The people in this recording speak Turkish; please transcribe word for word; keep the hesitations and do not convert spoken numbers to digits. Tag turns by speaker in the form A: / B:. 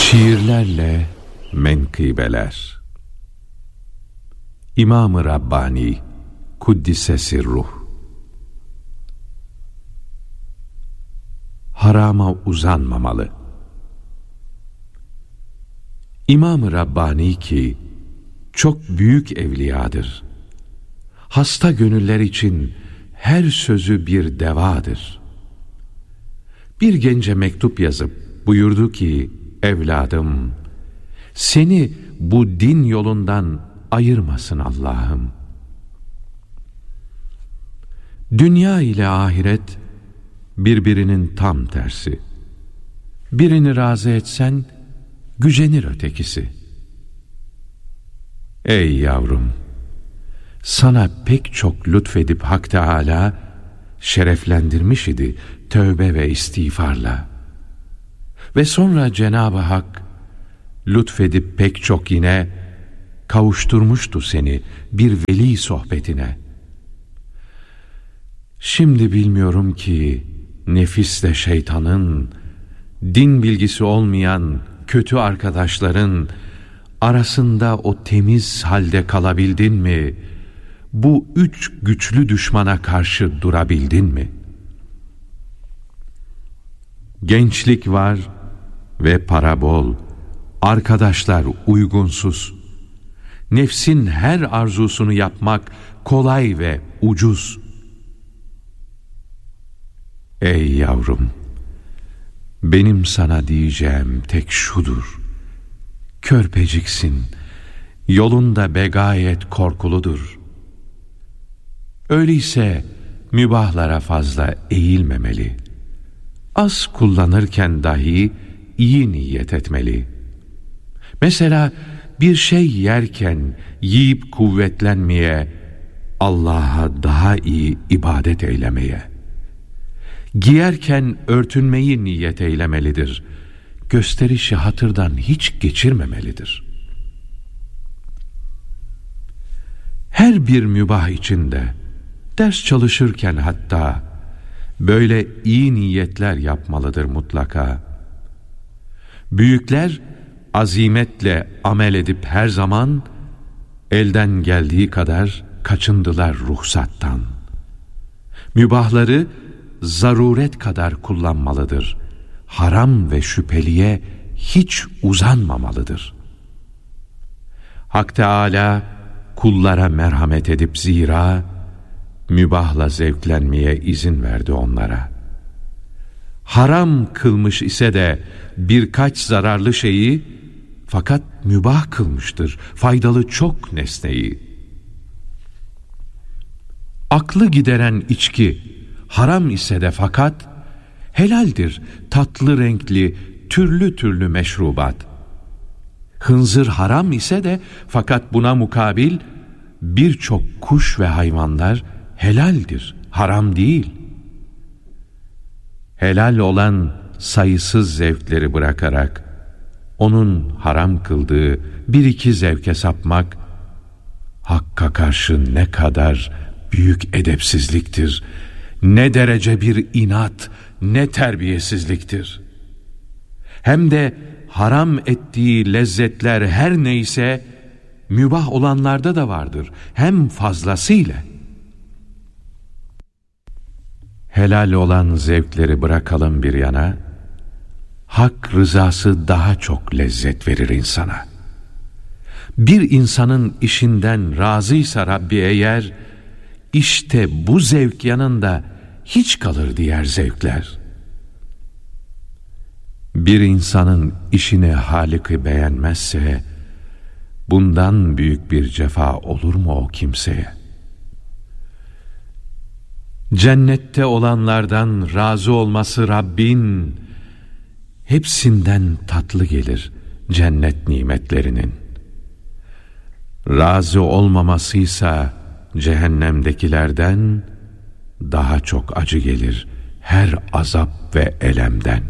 A: Şiirlerle menkıbeler. İmam-ı Rabbani Kuddise Sirruh. Harama uzanmamalı. İmam-ı Rabbani ki çok büyük evliyadır. Hasta gönüller için her sözü bir devadır. Bir gence mektup yazıp buyurdu ki, evladım, seni bu din yolundan ayırmasın Allah'ım. Dünya ile ahiret birbirinin tam tersi. Birini razı etsen gücenir ötekisi. Ey yavrum, sana pek çok lütfedip Hak Teâlâ şereflendirmiş idi tövbe ve istiğfarla. Ve sonra Cenab-ı Hak lütfedip pek çok yine kavuşturmuştu seni bir veli sohbetine. Şimdi bilmiyorum ki nefisle şeytanın, din bilgisi olmayan kötü arkadaşların arasında o temiz halde kalabildin mi? Bu üç güçlü düşmana karşı durabildin mi? Gençlik var ve para bol, arkadaşlar uygunsuz. Nefsin her arzusunu yapmak kolay ve ucuz. Ey yavrum, benim sana diyeceğim tek şudur: körpeciksin, yolunda begayet korkuludur. Öyleyse mübahlara fazla eğilmemeli. Az kullanırken dahi iyi niyet etmeli. Mesela bir şey yerken yiyip kuvvetlenmeye, Allah'a daha iyi ibadet eylemeye. Giyerken örtünmeyi niyet eylemelidir. Gösterişi hatırdan hiç geçirmemelidir. Her bir mübah içinde, ders çalışırken hatta, böyle iyi niyetler yapmalıdır mutlaka. Büyükler azimetle amel edip her zaman elden geldiği kadar kaçındılar ruhsattan. Mübahları zaruret kadar kullanmalıdır. Haram ve şüpheliye hiç uzanmamalıdır. Hak Teâlâ kullara merhamet edip zira mübahla zevklenmeye izin verdi onlara. Haram kılmış ise de birkaç zararlı şeyi, fakat mübah kılmıştır faydalı çok nesneyi. Aklı gideren içki haram ise de fakat helaldir tatlı renkli türlü türlü meşrubat. Hınzır haram ise de fakat buna mukabil birçok kuş ve hayvanlar helaldir, haram değil. Helal olan sayısız zevkleri bırakarak onun haram kıldığı bir iki zevke sapmak, Hakk'a karşı ne kadar büyük edepsizliktir, ne derece bir inat, ne terbiyesizliktir. Hem de haram ettiği lezzetler her neyse, mübah olanlarda da vardır, hem fazlasıyla. Helal olan zevkleri bırakalım bir yana, Hak rızası daha çok lezzet verir insana. Bir insanın işinden razıysa Rabbi eğer, işte bu zevk yanında hiç kalır diğer zevkler. Bir insanın işini Halık-ı beğenmezse, bundan büyük bir cefa olur mu o kimseye? Cennette olanlardan razı olması Rabbin, hepsinden tatlı gelir cennet nimetlerinin. Razı olmamasıysa cehennemdekilerden daha çok acı gelir her azap ve elemden.